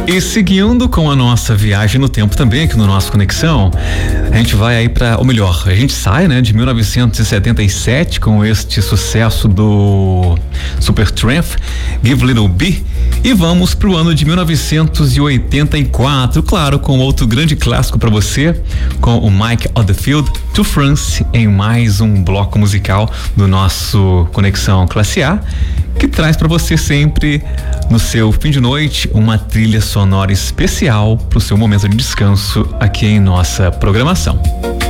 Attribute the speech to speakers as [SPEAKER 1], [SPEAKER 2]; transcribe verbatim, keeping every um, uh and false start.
[SPEAKER 1] E seguindo com a nossa viagem no tempo também aqui no nosso Conexão, a gente vai aí para, ou melhor, a gente sai, né, de mil novecentos e setenta e sete com este sucesso do Supertramp, Give Little Bee, e vamos pro ano de mil novecentos e oitenta e quatro, claro, com outro grande clássico para você, com o Mike Oldfield, To France, em mais um bloco musical do nosso Conexão Classe A, que traz para você sempre, no seu fim de noite, uma trilha sonora especial para o seu momento de descanso aqui em nossa programação.